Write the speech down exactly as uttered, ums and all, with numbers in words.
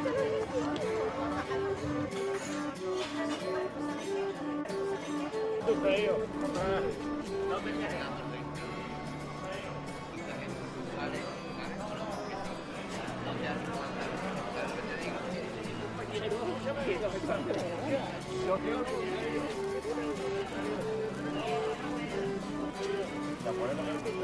Tu frío. Ah. No me quedas llegando, sí. Vale, no te hagas lo que te digo. Yo quiero.